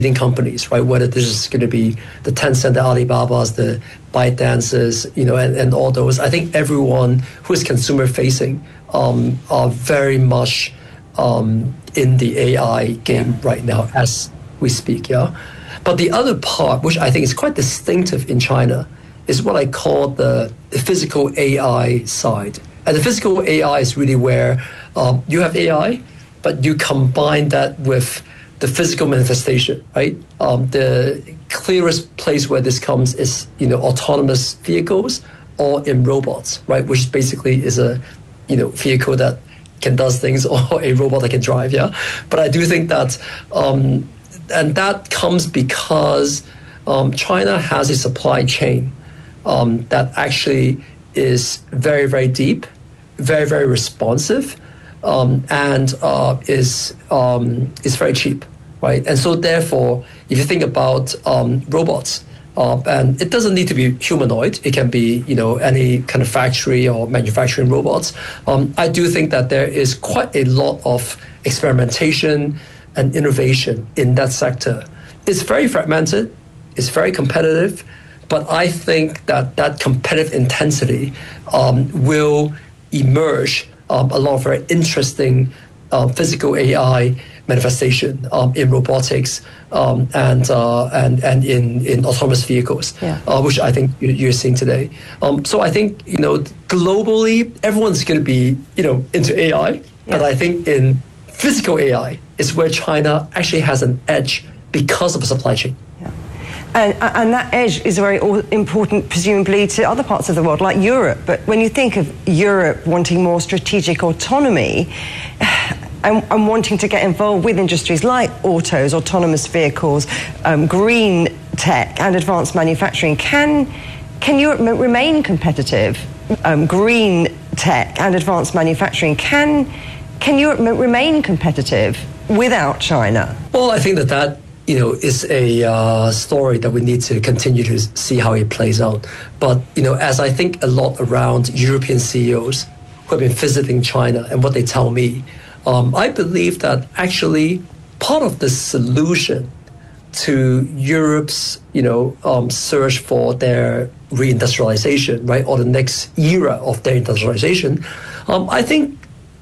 companies, right? Whether this is going to be the Tencent, the Alibabas, the ByteDances, and all those. I think everyone who is consumer facing are very much in the AI game right now as we speak, yeah. But the other part, which I think is quite distinctive in China, is what I call the physical AI side. And the physical AI is really where you have AI, but you combine that with the physical manifestation, right? The clearest place where this comes is, autonomous vehicles or in robots, right? Which basically is a, vehicle that can does things or a robot that can drive, yeah? But I do think that, and that comes because China has a supply chain that actually is very, very deep, very, very responsive, and is very cheap, right? And so therefore, if you think about robots, and it doesn't need to be humanoid, it can be any kind of factory or manufacturing robots. I do think that there is quite a lot of experimentation and innovation in that sector. It's very fragmented, it's very competitive, but I think that competitive intensity will emerge a lot of very interesting physical AI manifestation in robotics and in autonomous vehicles, which I think you're seeing today. So I think globally everyone's going to be into AI, but I think in physical AI is where China actually has an edge because of the supply chain. And that edge is very important, presumably, to other parts of the world, like Europe. But when you think of Europe wanting more strategic autonomy and wanting to get involved with industries like autos, autonomous vehicles, green tech and advanced manufacturing, can Europe remain competitive? Green tech and advanced manufacturing, can Europe remain competitive without China? Well, I think that is a story that we need to continue to see how it plays out. But, as I think a lot around European CEOs who have been visiting China and what they tell me, I believe that actually part of the solution to Europe's, search for their reindustrialization, right, or the next era of their industrialization, I think